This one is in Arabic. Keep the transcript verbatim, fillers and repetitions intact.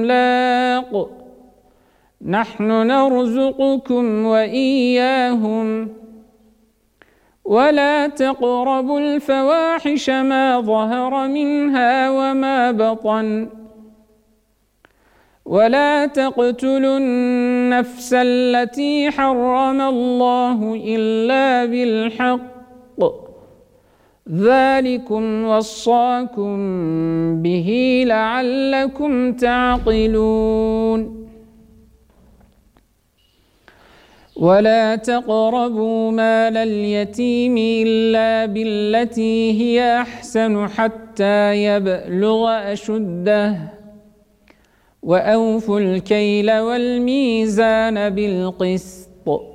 إملاق نحن نرزقكم وإياهم ولا تقربوا الفواحش ما ظهر منها وما بطن ولا تقتلوا النفس التي حرم الله إلا بالحق ذلكم وصاكم به لعلكم تعقلون ولا تقربوا مال اليتيم إلا بالتي هي أحسن حتى يبلغ أشده وأوفوا الكيل والميزان بالقسط